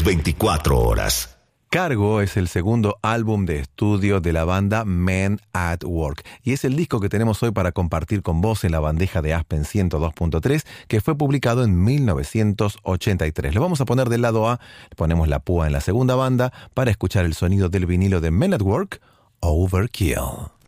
24 horas. Cargo es el segundo álbum de estudio de la banda Men at Work y es el disco que tenemos hoy para compartir con vos en la bandeja de Aspen 102.3 que fue publicado en 1983. Lo vamos a poner del lado A, le ponemos la púa en la segunda banda para escuchar el sonido del vinilo de Men at Work, Overkill.